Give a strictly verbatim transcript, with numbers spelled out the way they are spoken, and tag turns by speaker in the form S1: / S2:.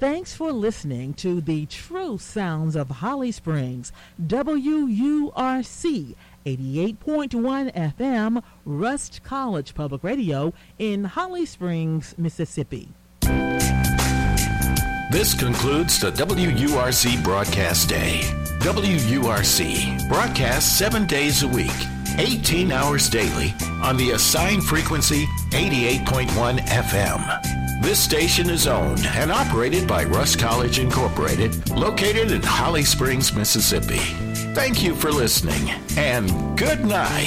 S1: Thanks for listening to the true sounds of Holly Springs, W U R C eighty-eight point one F M, Rust College Public Radio in Holly Springs, Mississippi.
S2: This concludes the W U R C broadcast day. W U R C broadcasts seven days a week, eighteen hours daily on the assigned frequency eighty-eight point one F M. This station is owned and operated by Rust College Incorporated, located in Holly Springs, Mississippi. Thank you for listening, and good night.